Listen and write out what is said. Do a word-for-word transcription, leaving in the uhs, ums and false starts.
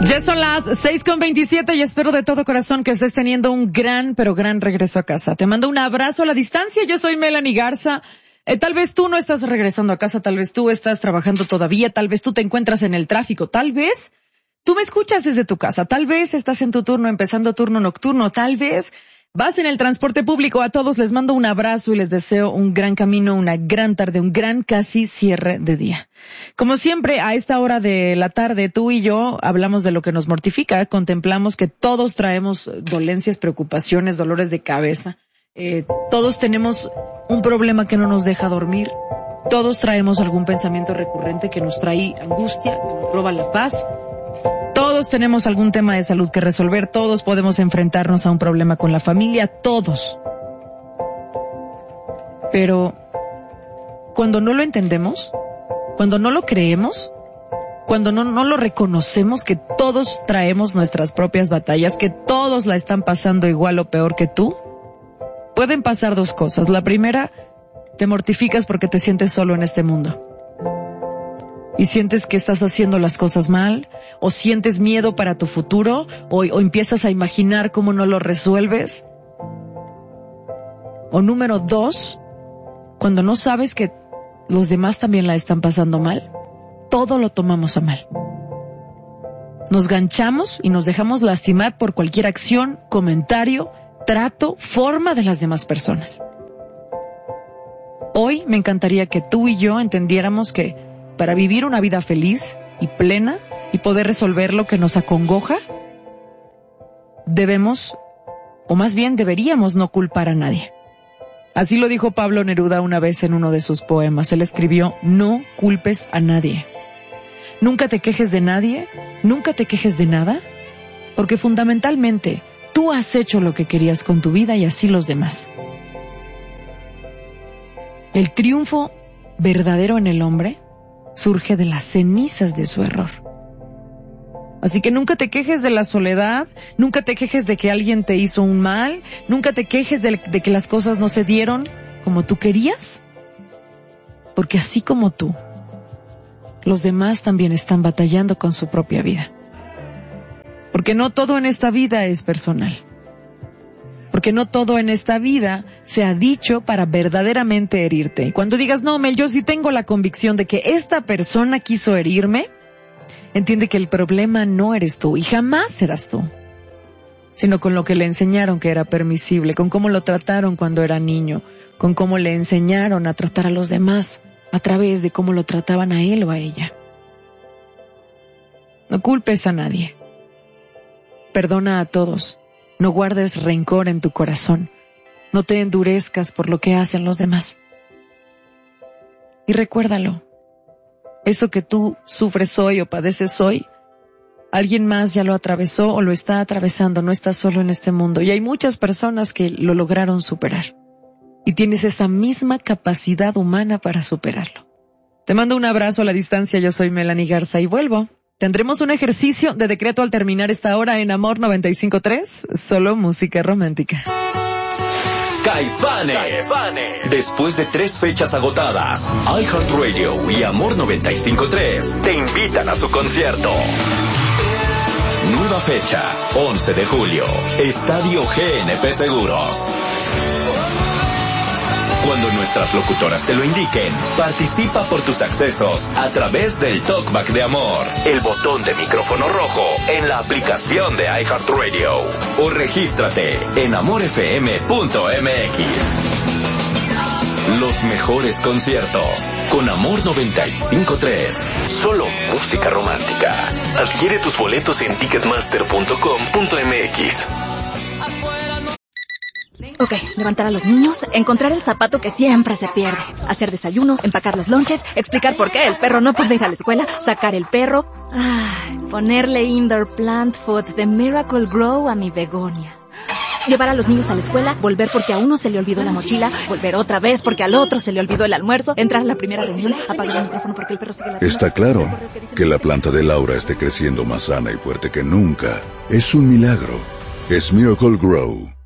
Ya son las seis con veintisiete y espero de todo corazón que estés teniendo un gran, pero gran regreso a casa. Te mando un abrazo a la distancia. Yo soy Melanie Garza. Eh, tal vez tú no estás regresando a casa, tal vez tú estás trabajando todavía, tal vez tú te encuentras en el tráfico, tal vez tú me escuchas desde tu casa, tal vez estás en tu turno, empezando turno nocturno, tal vez vas en el transporte público. A todos les mando un abrazo y les deseo un gran camino, una gran tarde, un gran casi cierre de día. Como siempre, a esta hora de la tarde, tú y yo hablamos de lo que nos mortifica, contemplamos que todos traemos dolencias, preocupaciones, dolores de cabeza, eh, todos tenemos un problema que no nos deja dormir, todos traemos algún pensamiento recurrente que nos trae angustia, que nos roba la paz. Todos tenemos algún tema de salud que resolver, todos podemos enfrentarnos a un problema con la familia, todos. Pero cuando no lo entendemos, cuando no lo creemos, cuando no, no lo reconocemos, que todos traemos nuestras propias batallas, que todos la están pasando igual o peor que tú, pueden pasar dos cosas. La primera, te mortificas porque te sientes solo en este mundo. Y sientes que estás haciendo las cosas mal, o sientes miedo para tu futuro, o, o empiezas a imaginar cómo no lo resuelves. O número dos, cuando no sabes que los demás también la están pasando mal, todo lo tomamos a mal. Nos ganchamos y nos dejamos lastimar por cualquier acción, comentario, trato, forma de las demás personas. Hoy me encantaría que tú y yo entendiéramos que para vivir una vida feliz y plena y poder resolver lo que nos acongoja, debemos, o más bien deberíamos, no culpar a nadie. Así lo dijo Pablo Neruda una vez en uno de sus poemas. Él escribió: no culpes a nadie. Nunca te quejes de nadie, nunca te quejes de nada, porque fundamentalmente tú has hecho lo que querías con tu vida y así los demás. El triunfo verdadero en el hombre surge de las cenizas de su error. Así que nunca te quejes de la soledad, nunca te quejes de que alguien te hizo un mal, nunca te quejes de, de que las cosas no se dieron como tú querías, porque así como tú, los demás también están batallando con su propia vida. Porque no todo en esta vida es personal. Porque no todo en esta vida se ha dicho para verdaderamente herirte. Y cuando digas, no, Mel, yo sí tengo la convicción de que esta persona quiso herirme, entiende que el problema no eres tú y jamás serás tú, sino con lo que le enseñaron que era permisible, con cómo lo trataron cuando era niño, con cómo le enseñaron a tratar a los demás a través de cómo lo trataban a él o a ella. No culpes a nadie. Perdona a todos. No guardes rencor en tu corazón. No te endurezcas por lo que hacen los demás. Y recuérdalo. Eso que tú sufres hoy o padeces hoy, alguien más ya lo atravesó o lo está atravesando. No estás solo en este mundo. Y hay muchas personas que lo lograron superar. Y tienes esa misma capacidad humana para superarlo. Te mando un abrazo a la distancia. Yo soy Melanie Garza y vuelvo. Tendremos un ejercicio de decreto al terminar esta hora en Amor noventa y cinco punto tres, solo música romántica. Caifanes. Caifanes. Después de tres fechas agotadas, iHeartRadio y Amor noventa y cinco punto tres te invitan a su concierto. Nueva fecha, once de julio, Estadio G N P Seguros. Cuando nuestras locutoras te lo indiquen, participa por tus accesos a través del Talkback de Amor, el botón de micrófono rojo en la aplicación de iHeartRadio, o regístrate en amor f m punto m x. Los mejores conciertos con Amor noventa y cinco punto tres. Solo música romántica. Adquiere tus boletos en ticketmaster punto com punto m x. Ok, levantar a los niños, encontrar el zapato que siempre se pierde, hacer desayuno, empacar los lonches, explicar por qué el perro no puede ir a la escuela, sacar el perro, ay, ponerle indoor plant food de Miracle Grow a mi begonia. Llevar a los niños a la escuela, volver porque a uno se le olvidó la mochila, volver otra vez porque al otro se le olvidó el almuerzo, entrar a la primera reunión, apagar el micrófono porque el perro sigue la... Está claro que la planta de Laura esté creciendo más sana y fuerte que nunca. Es un milagro. Es Miracle Grow.